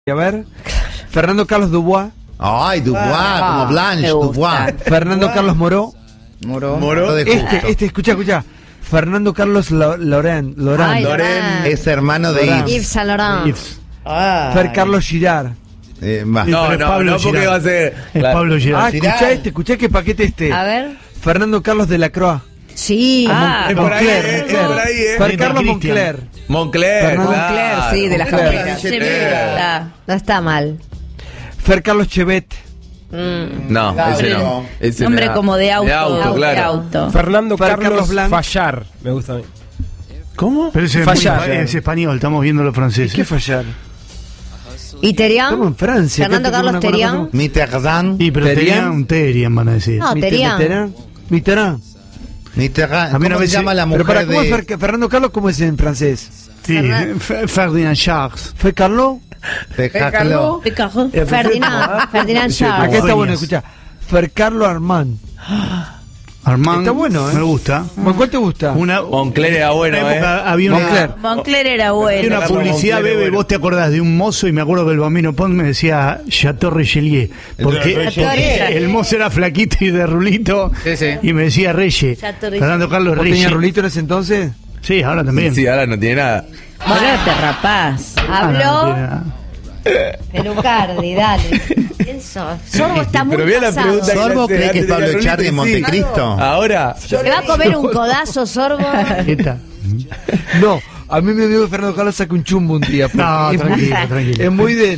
A ver, Fernando Carlos Dubois. Ay, Dubois, como Blanche, Dubois. Fernando Carlos Moró. Moró de justo. Escucha. Fernando Carlos Laurent. Ay, Loren es hermano de Laurent. Yves. Yves Saint Laurent. Fer Carlos Girard. Porque va a ser. Es Pablo Girard. Escuchá qué paquete A ver. Fernando Carlos de la Croix. Sí. Es por ahí, por ahí, Fer Carlos Cristian. Moncler. Moncler. Moncler, sí, de las Moncler. camperas. No está mal. Fer Carlos Chevet. No, ese no. Ese Nombre no. como de auto. De auto, claro. De auto. Fernando Fer Carlos Carlos Blanc. Fallar. Me gusta a mí. ¿Cómo? Pero ese Fallar. es español, estamos viendo los franceses. ¿Qué fallar? ¿Y Estamos Terian? en Francia. Fernando acá tengo Carlos una Terian. conocemos. Mitterrand. Y pero Terian. Terian van a decir. No, Terian. Mitterrand. Mitterrand. A mí una ¿Cómo vez se llama la Pero mujer para, ¿cómo es de Fernando Carlos? ¿Cómo es en francés? Sí, Ferdinand Charles. ¿Fue Carlos? Jaclo? Ferdinand Charles. Acá está Sueños. bueno, escucha. Fer Carlos Armand. Armand. Está bueno, ¿eh? Me gusta. ¿Cuál te gusta? Moncler era bueno, una época había Moncler. Moncler era había bueno. una publicidad, Moncler, Bebe, bueno. vos te acordás de un mozo y me acuerdo que el Bambino Pons me decía Chateau Richelieu, porque el mozo era flaquito y de rulito. Sí, sí. Y me decía Reyes. Chateau Richelieu. Fernando Carlos ¿Vos tenías Reyes. rulito en ese entonces? Sí, ahora también. Sí, ahora no tiene nada. Ahora te rapás. Habló Ah, Pelucardi, dale. ¿Quién sos? Sorbo está muy Pero mira la pasado. pregunta ¿Sorbo que le cree hace que es Pablo antes de Echarri en Rulito, sí. Montecristo? Ahora. ¿Se va a comer un codazo, Sorbo? ¿qué tal? No, a mí me dio que Fernando Carlos saque un chumbo un día. porque No, es muy- tranquilo. Es muy de